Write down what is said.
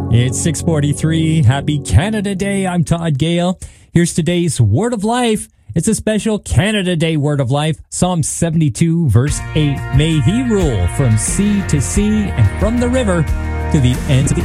It's 6:43. Happy Canada Day. I'm Todd Gale. Here's today's Word of Life. It's a special Canada Day Word of Life. Psalm 72, verse 8. May he rule from sea to sea and from the river to the ends of the